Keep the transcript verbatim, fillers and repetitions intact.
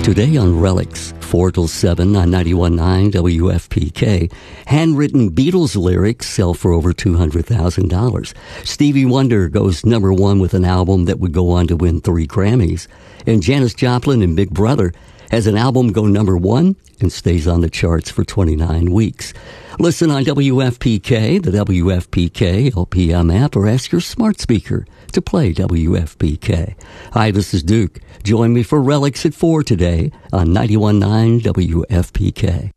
Today on Relics, four till seven on ninety-one point nine W F P K. Handwritten Beatles lyrics sell for over two hundred thousand dollars. Stevie Wonder goes number one with an album that would go on to win three Grammys. And Janis Joplin in Big Brother has an album go number one and stays on the charts for twenty-nine weeks. Listen on W F P K, the W F P K L P M app, or ask your smart speaker to play W F P K. Hi, this is Duke. Join me for Relics at four today on ninety-one point nine W F P K.